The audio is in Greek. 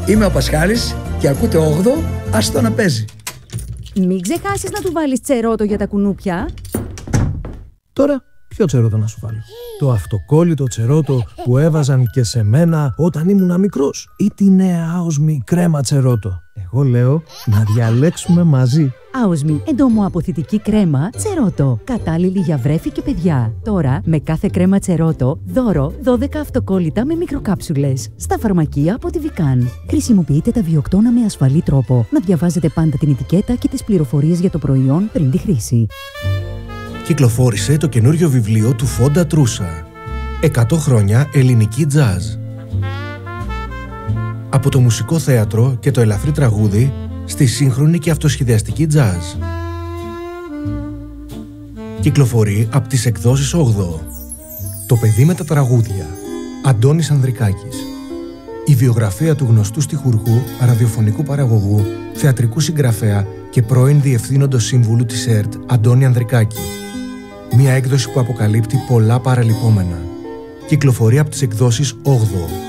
Είμαι ο Πασχάλης και ακούτε 8ο, άστο να παίζει. Μην ξεχάσεις να του βάλεις τσερότο για τα κουνούπια. Τώρα, ποιο τσερότο να σου βάλω? Το αυτοκόλλητο τσερότο που έβαζαν και σε μένα όταν ήμουν μικρός, ή τη νέα άοσμη κρέμα τσερότο? Εγώ λέω να διαλέξουμε μαζί. Άοσμη εντομοαποθητική κρέμα τσερότο. Κατάλληλη για βρέφη και παιδιά. Τώρα, με κάθε κρέμα τσερότο, δώρο 12 αυτοκόλλητα με μικροκάψουλες. Στα φαρμακεία από τη Βικάν. Χρησιμοποιείτε τα βιοκτώνα με ασφαλή τρόπο. Να διαβάζετε πάντα την ετικέτα και τις πληροφορίες για το προϊόν πριν τη χρήση. Κυκλοφόρησε το καινούριο βιβλίο του Φόντα Τρούσα. 100 χρόνια ελληνική τζάζ. Από το μουσικό θέατρο και το ελαφρύ τραγούδι στη σύγχρονη και αυτοσχεδιαστική τζάζ. Κυκλοφορεί από τις εκδόσεις 8ο. Το παιδί με τα τραγούδια. Αντώνης Ανδρικάκης. Η βιογραφία του γνωστού στιχουργού, ραδιοφωνικού παραγωγού, θεατρικού συγγραφέα και πρώην διευθύνοντος σύμβουλου της ΕΡΤ Αντώνη Ανδρικάκη. Μια έκδοση που αποκαλύπτει πολλά παραλυπόμενα. Κυκλοφορεί από τις εκδόσεις 8ο.